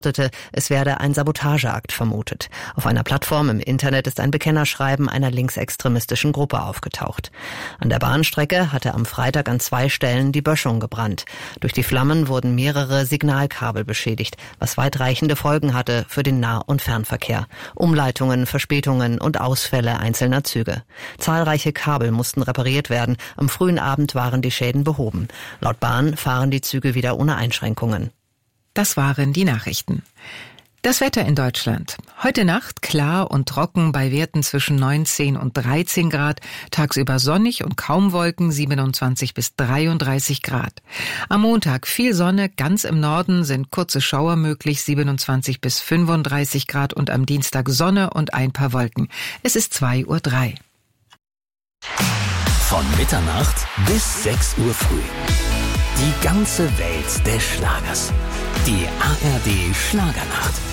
Es werde ein Sabotageakt vermutet. Auf einer Plattform im Internet ist ein Bekennerschreiben einer linksextremistischen Gruppe aufgetaucht. An der Bahnstrecke hatte am Freitag an 2 Stellen die Böschung gebrannt. Durch die Flammen wurden mehrere Signalkabel beschädigt, was weitreichende Folgen hatte für den Nah- und Fernverkehr. Umleitungen, Verspätungen und Ausfälle einzelner Züge. Zahlreiche Kabel mussten repariert werden. Am frühen Abend waren die Schäden behoben. Laut Bahn fahren die Züge wieder ohne Einschränkungen. Das waren die Nachrichten. Das Wetter in Deutschland. Heute Nacht klar und trocken bei Werten zwischen 19 und 13 Grad. Tagsüber sonnig und kaum Wolken, 27 bis 33 Grad. Am Montag viel Sonne, ganz im Norden sind kurze Schauer möglich, 27 bis 35 Grad. Und am Dienstag Sonne und ein paar Wolken. Es ist 2:03 Uhr. Von Mitternacht bis 6 Uhr früh. Die ganze Welt des Schlagers. Die ARD Schlagernacht.